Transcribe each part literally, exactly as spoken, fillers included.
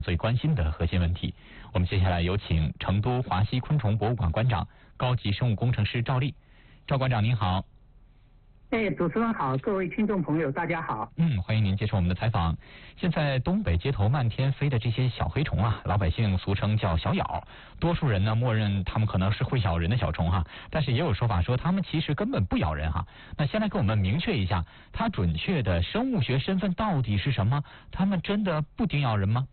最关心的核心问题。我们接下来有请成都华西昆虫博物馆馆长、高级生物工程师赵丽。赵馆长您好。 哎，主持人好，各位听众朋友大家好。 嗯，欢迎您接受我们的采访。现在东北街头漫天飞的这些小黑虫啊，老百姓俗称叫小咬，多数人呢默认它们可能是会咬人的小虫哈，但是也有说法说它们其实根本不咬人哈。那先来给我们明确一下，它准确的生物学身份到底是什么？它们真的不叮咬人吗？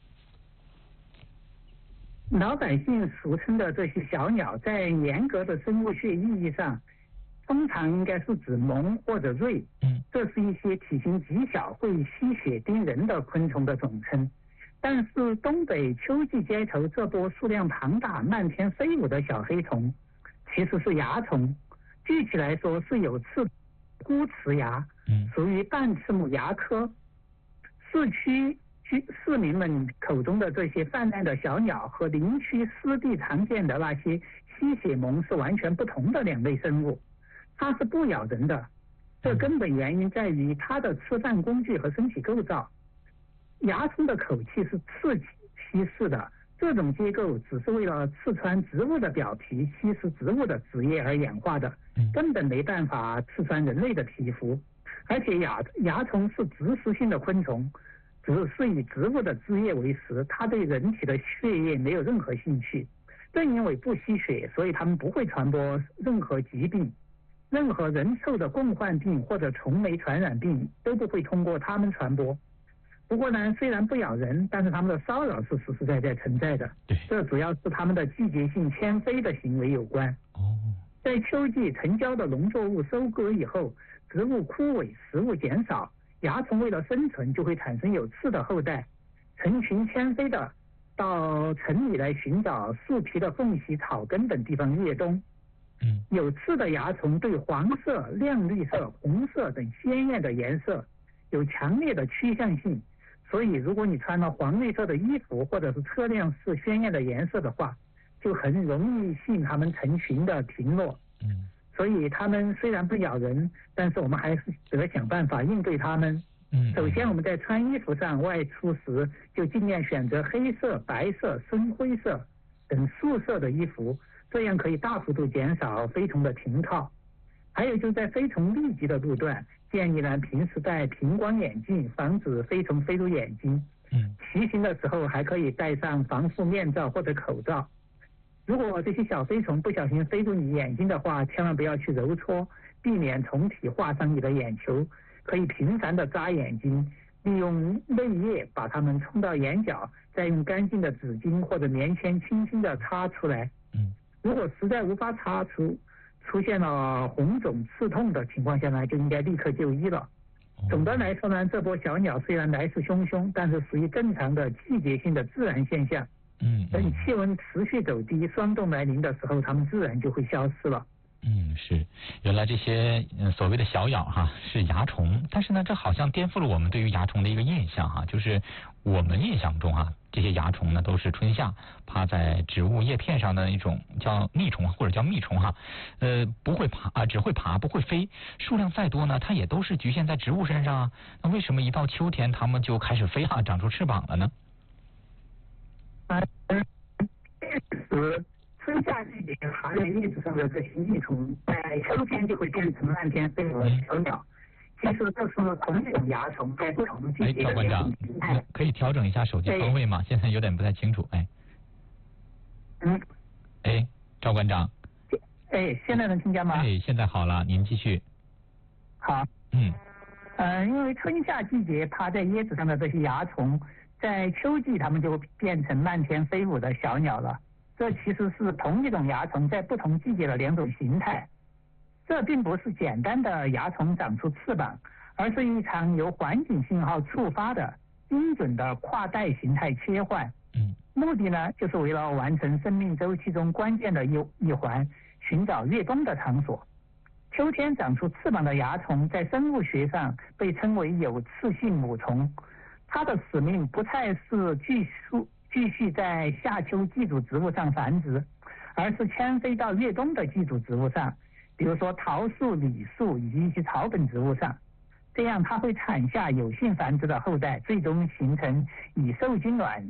老百姓俗称的这些小鸟，在严格的生物学意义上，通常应该是指獴或者鹬，嗯，这是一些体型极小、会吸血叮人的昆虫的总称。但是东北秋季街头这波数量庞大、漫天飞舞的小黑虫，其实是蚜虫。具体来说，是有刺孤齿蚜，嗯，属于半翅目蚜科。市区居市民们口中的这些泛滥的小鸟，和林区湿地常见的那些吸血獴是完全不同的两类生物。它是不咬人的，这根本原因在于它的吃饭工具和身体构造。蚜虫的口器是刺吸式的，这种结构只是为了刺穿植物的表皮、吸食植物的汁液而演化的，根本没办法刺穿人类的皮肤。而且蚜蚜虫是植食性的昆虫，只是以植物的汁液为食，它对人体的血液没有任何兴趣。正因为不吸血，所以它们不会传播任何疾病。任何人畜的共患病或者虫媒传染病都不会通过它们传播。不过呢，虽然不咬人，但是它们的骚扰是实实在在存在的。这主要是它们的季节性迁飞的行为有关。在秋季成交的农作物收割以后，植物枯萎，食物减少，蚜虫为了生存就会产生有刺的后代，成群迁飞的到城里来寻找树皮的缝隙、草根等地方越冬。有刺的蚜虫对黄色、亮绿色、红色等鲜艳的颜色有强烈的趋向性，所以如果你穿了黄绿色的衣服，或者是车辆是鲜艳的颜色的话，就很容易吸引它们成群的停落。所以它们虽然不咬人，但是我们还是得想办法应对它们。首先我们在穿衣服上外出时，就尽量选择黑色、白色、深灰色等素色的衣服，这样可以大幅度减少飞虫的停靠。还有就是在飞虫密集的路段，建议呢平时戴平光眼镜，防止飞虫飞入眼睛。嗯，骑行的时候还可以戴上防护面罩或者口罩。如果这些小飞虫不小心飞入你眼睛的话，千万不要去揉搓，避免虫体划伤你的眼球。可以频繁的扎眼睛，利用泪液把它们冲到眼角，再用干净的纸巾或者棉签轻轻的擦出来。嗯，如果实在无法擦除，出现了红肿刺痛的情况下呢，就应该立刻就医了。总的来说呢，这波小鸟虽然来势汹汹，但是属于正常的季节性的自然现象。嗯，等气温持续走低、霜冻来临的时候，它们自然就会消失了。 嗯，是，原来这些、呃、所谓的小咬哈是蚜虫，但是呢，这好像颠覆了我们对于蚜虫的一个印象哈，就是我们印象中啊，这些蚜虫呢都是春夏趴在植物叶片上的一种叫腻虫或者叫蜜虫哈，呃，不会爬啊，只会爬不会飞，数量再多呢，它也都是局限在植物身上啊。那为什么一到秋天它们就开始飞啊，长出翅膀了呢？ 啊，嗯，是。春夏季节爬在叶子上的这些蜜虫，在秋天就会变成漫天飞舞的小鸟。其实这是同一种蚜虫，在不同季节的两种形态。 可以调整一下手机方位吗？现在有点不太清楚。哎， 嗯， 哎，赵馆长， 哎，现在能听见吗？ 哎，现在好了，您继续。 好，嗯，呃，因为春夏季节趴在叶子上的这些蚜虫，在秋季它们就变成漫天飞舞的小鸟了。这其实是同一种蚜虫在不同季节的两种形态。这并不是简单的蚜虫长出翅膀，而是一场由环境信号触发的精准的跨代形态切换。目的呢，就是为了完成生命周期中关键的一一环，寻找越冬的场所。秋天长出翅膀的蚜虫，在生物学上被称为有刺性母虫，它的使命不再是继续继续在夏秋寄主植物上繁殖，而是迁飞到越冬的寄主植物上，比如说桃树、李树以及一些草本植物上。这样它会产下有性繁殖的后代，最终形成以受精卵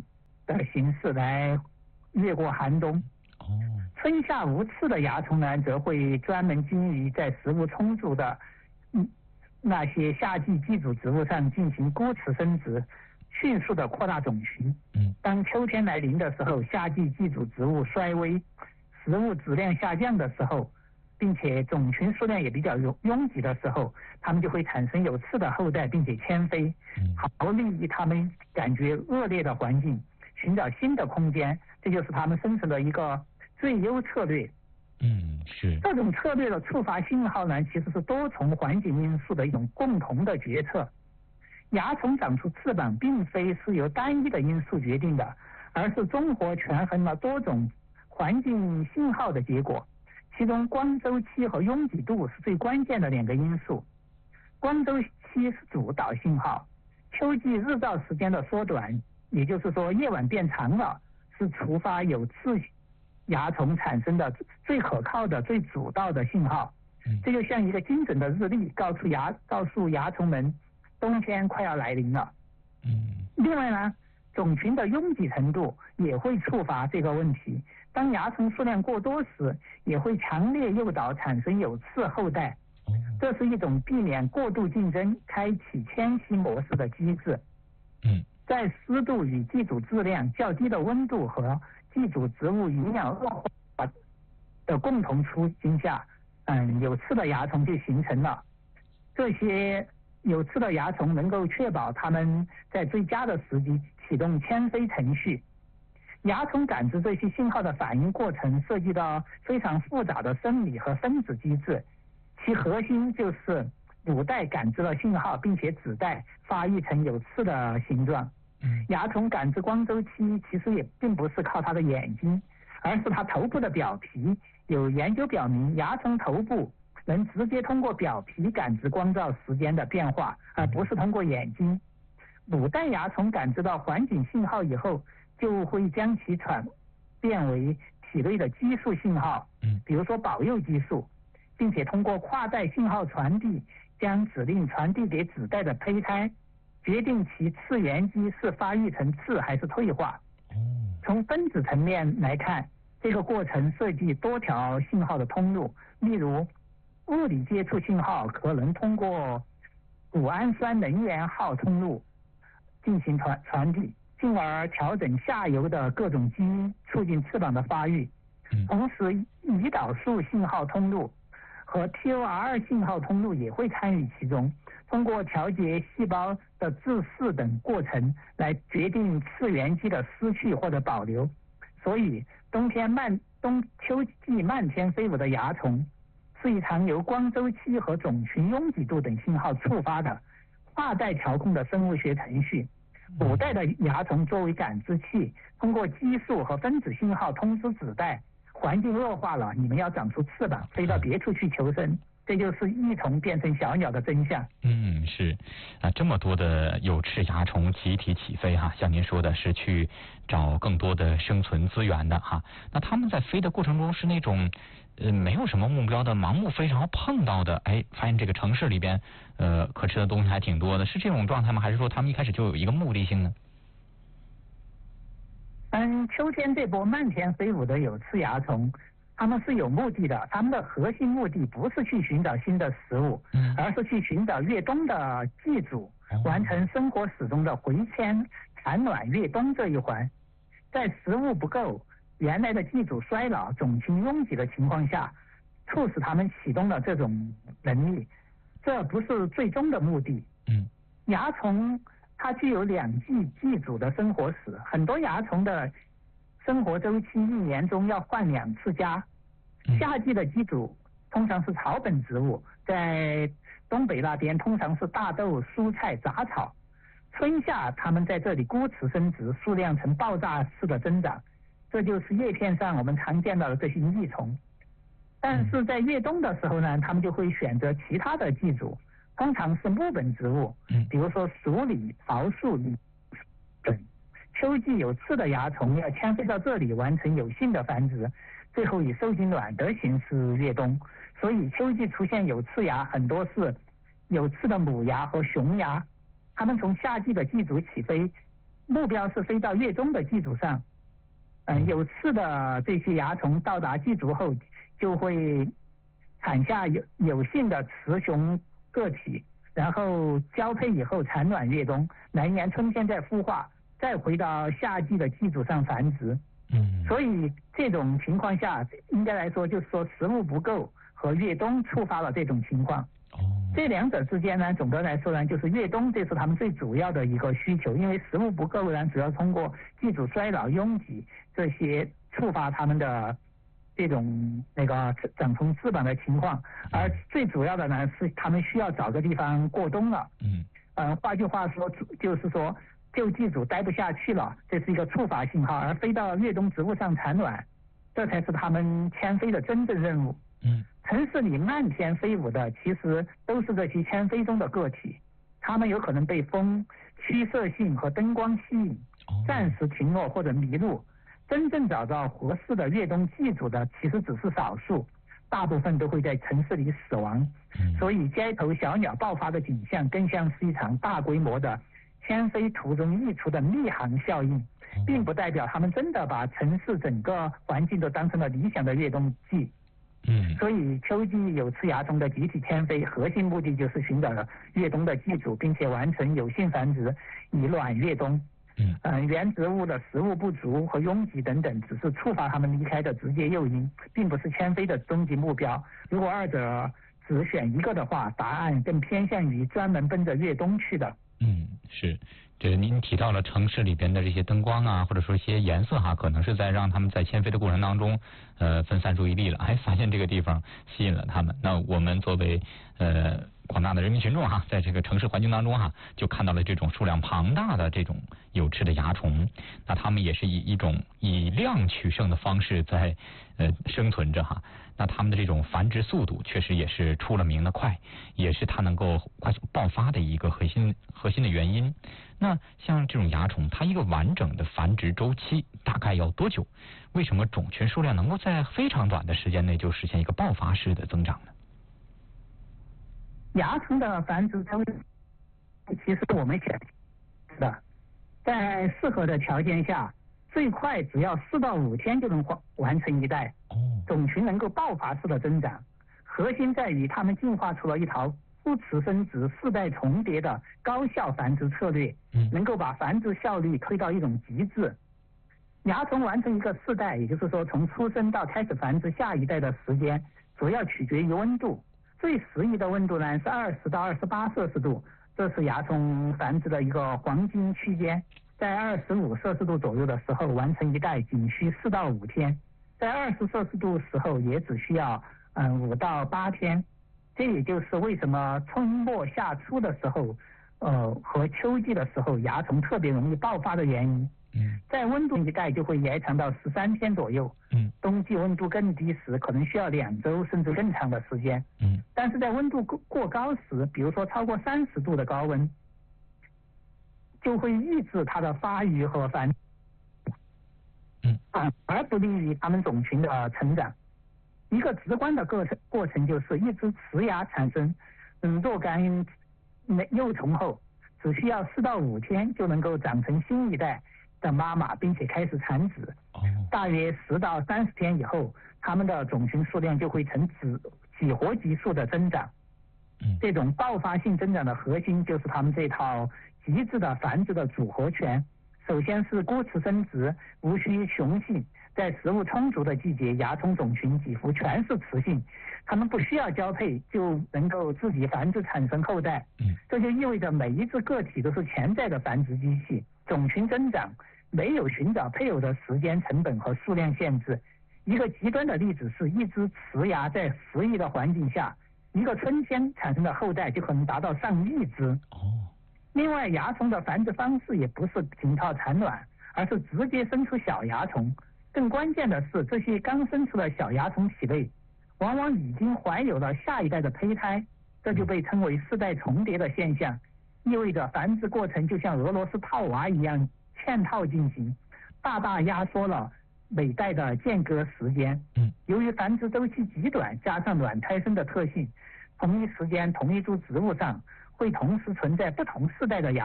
的形式来越过寒冬。 哦， 春夏无刺的蚜虫呢，则会专门精于在食物充足的嗯那些夏季寄主植物上进行孤雌生殖，迅速的扩大种群。 嗯， 当秋天来临的时候，夏季寄主植物衰微，食物质量下降的时候，并且种群数量也比较拥拥挤的时候，它们就会产生有刺的后代，并且迁飞，逃离它们感觉恶劣的环境，寻找新的空间。这就是它们生存的一个最优策略。 嗯，是。 这种策略的触发信号呢，其实是多重环境因素的一种共同的决策。蚜虫长出翅膀，并非是由单一的因素决定的，而是综合权衡了多种环境信号的结果。其中光周期和拥挤度是最关键的两个因素。光周期是主导信号，秋季日照时间的缩短，也就是说夜晚变长了，是触发有刺蚜虫产生的最可靠的、最主导的信号。这就像一个精准的日历，告诉蚜告诉蚜虫们冬天快要来临了。另外呢，种群的拥挤程度也会触发这个问题。当蚜虫数量过多时，也会强烈诱导产生有刺后代。这是一种避免过度竞争、开启迁徙模式的机制。在湿度与寄主质量较低的温度和寄主植物营养恶化的共同处境下，嗯，有刺的蚜虫就形成了。这些有刺的蚜虫能够确保它们在最佳的时机启动迁飞程序。蚜虫感知这些信号的反应过程涉及到非常复杂的生理和分子机制，其核心就是母带感知了信号，并且子带发育成有刺的形状。蚜虫感知光周期其实也并不是靠它的眼睛，而是它头部的表皮。有研究表明，蚜虫头部能直接通过表皮感知光照时间的变化，而不是通过眼睛。母带蚜虫感知到环境信号以后，就会将其转变为体内的激素信号，比如说保幼激素，并且通过跨带信号传递，将指令传递给子代的胚胎，决定其次原基是发育成刺还是退化。从分子层面来看，这个过程涉及多条信号的通路，例如物理接触信号可能通过谷氨酸能源号通路进行传传递，进而调整下游的各种基因，促进翅膀的发育。同时，胰岛素信号通路和 T O R 信号通路也会参与其中，通过调节细胞的自噬等过程来决定次原基的失去或者保留。所以，冬天漫冬秋季漫天飞舞的蚜虫，是一场由光周期和种群拥挤度等信号触发的跨带调控的生物学程序。母带的蚜虫作为感知器，通过激素和分子信号通知子代，环境恶化了，你们要长出翅膀，飞到别处去求生。这就是益虫变成小鸟的真相。 嗯，是啊，这么多的有翅蚜虫集体起飞哈，像您说的是去找更多的生存资源的哈。那他们在飞的过程中是那种呃没有什么目标的盲目飞，然后碰到的哎发现这个城市里边呃可吃的东西还挺多的，是这种状态吗？还是说他们一开始就有一个目的性呢？ 嗯，秋天这波漫天飞舞的有翅蚜虫，他们是有目的的，他们的核心目的不是去寻找新的食物，嗯、而是去寻找越冬的寄主，嗯、完成生活史中的回迁、产卵、越冬这一环。在食物不够、原来的寄主衰老、种群拥挤的情况下，促使他们启动了这种能力，这不是最终的目的。嗯，蚜虫它具有两季寄主的生活史，很多蚜虫的生活周期一年中要换两次家。夏季的寄主通常是草本植物，在东北那边通常是大豆、蔬菜、杂草。春夏它们在这里孤雌生殖，数量呈爆炸式的增长，这就是叶片上我们常见到的这些益虫。但是在越冬的时候呢，它们就会选择其他的寄主，通常是木本植物，比如说鼠李、桃树李等。秋季有刺的蚜虫要迁飞到这里完成有性的繁殖，最后以受精卵的形式越冬。所以秋季出现有刺蚜很多是有刺的母蚜和雄蚜，它们从夏季的寄主起飞， 目标是飞到月中的寄主上。嗯，有刺的这些蚜虫到达寄主后，就会产下有有性的雌雄个体，然后交配以后产卵越冬，来年春天再孵化，再回到夏季的寄主上繁殖。 嗯， 所以这种情况下，应该来说就是说食物不够和越冬触发了这种情况。 哦， 这两者之间呢，总的来说呢，就是越冬这是他们最主要的一个需求，因为食物不够呢，主要通过寄主衰老、拥挤这些触发他们的这种那个长虫翅膀的情况，而最主要的呢是他们需要找个地方过冬了。 嗯， 嗯、呃，换句话说，就是说旧寄主待不下去了，这是一个触发信号，而飞到越冬植物上产卵，这才是他们迁飞的真正任务。 嗯， 城市里漫天飞舞的，其实都是这些迁飞中的个体，它们有可能被风、驱射性和灯光吸引，暂时停落或者迷路。真正找到合适的越冬寄主的，其实只是少数，大部分都会在城市里死亡。所以街头小鸟爆发的景象，更像是一场大规模的迁飞途中溢出的密航效应，并不代表他们真的把城市整个环境都当成了理想的越冬季。 嗯， 所以秋季有刺蚜虫的集体迁飞，核心目的就是寻找越冬的寄主，并且完成有性繁殖，以卵越冬。 嗯， 呃，原植物的食物不足和拥挤等等，只是触发它们离开的直接诱因，并不是迁飞的终极目标。如果二者只选一个的话，答案更偏向于专门奔着越冬去的。 嗯，是。这您提到了城市里边的这些灯光啊，或者说一些颜色哈，可能是在让他们在迁飞的过程当中，呃，分散注意力了，哎，发现这个地方吸引了他们。那我们作为呃广大的人民群众哈，在这个城市环境当中哈，就看到了这种数量庞大的这种有翅的蚜虫，那他们也是以一种以量取胜的方式在呃生存着哈。那他们的这种繁殖速度确实也是出了名的快，也是它能够快速爆发的一个核心核心的原因。那像这种蚜虫，它一个完整的繁殖周期大概要多久？为什么种群数量能够在非常短的时间内就实现一个爆发式的增长呢？ 蚜虫的繁殖周期其实我们想的，在适合的条件下，最快只要四到五天就能完完成一代。种群能够爆发式的增长，核心在于它们进化出了一套不雌生殖、世代重叠的高效繁殖策略，能够把繁殖效率推到一种极致。蚜虫完成一个世代，也就是说从出生到开始繁殖下一代的时间，主要取决于温度。最适宜的温度呢是二十到二十八摄氏度，这是蚜虫繁殖的一个黄金区间。在二十五摄氏度左右的时候完成一代仅需四到五天，在二十摄氏度时候也只需要嗯五到八天。这也就是为什么春末夏初的时候，呃和秋季的时候蚜虫特别容易爆发的原因。嗯，在温度一代就会延长到十三天左右。嗯，冬季温度更低时，可能需要两周甚至更长的时间。嗯，但是在温度过过高时，比如说超过三十度的高温，就会抑制它的发育和繁殖。嗯，啊，而不利于它们种群的成长。一个直观的过程过程就是，一只雌蚜产生嗯若干幼虫后，只需要四到五天就能够长成新一代的妈妈，并且开始产子。大约十到三十天以后，它们的种群数量就会呈几几何级数的增长。这种爆发性增长的核心就是它们这套极致的繁殖的组合拳。首先是孤雌生殖，无需雄性。在食物充足的季节，蚜虫种群几乎全是雌性，它们不需要交配就能够自己繁殖产生后代。这就意味着每一只个体都是潜在的繁殖机器。种群增长没有寻找配偶的时间成本和数量限制。一个极端的例子是，一只雌蚜在适宜的环境下，一个春天产生的后代就可能达到上亿只。另外，蚜虫的繁殖方式也不是仅靠产卵，而是直接生出小蚜虫。更关键的是，这些刚生出的小蚜虫体内往往已经怀有了下一代的胚胎，这就被称为世代重叠的现象，意味着繁殖过程就像俄罗斯套娃一样嵌套进行，大大压缩了每代的间隔时间。由于繁殖周期极短，加上卵胎生的特性，同一时间同一株植物上会同时存在不同世代的蚜